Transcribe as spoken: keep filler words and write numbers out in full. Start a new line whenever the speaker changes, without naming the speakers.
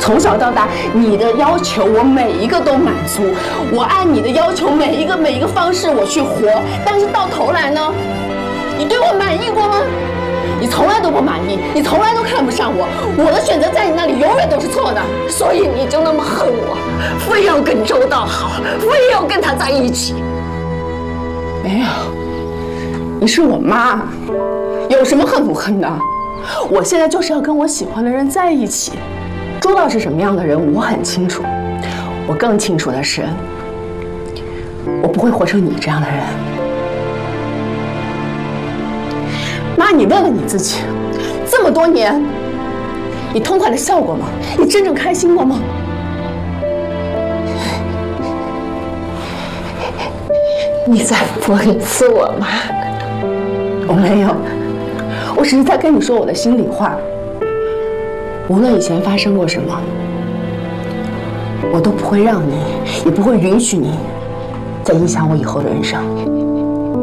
从小到大，你的要求我每一个都满足，我按你的要求每一个每一个方式我去活，但是到头来呢，你对我满意过吗？你从来都不满意，你从来都看不上我，我的选择在你那里永远都是错的，所以你就那么恨我，非要跟周道好，非要跟他在一起。没有，你是我妈，有什么恨不恨的？我现在就是要跟我喜欢的人在一起。周道是什么样的人，我很清楚，我更清楚的是，我不会活成你这样的人。妈，你问问你自己，这么多年，你痛快的笑过吗？你真正开心过吗？
你在讽刺我吗？
我没有，我只是在跟你说我的心里话。无论以前发生过什么，我都不会让你，也不会允许你再影响我以后的人生。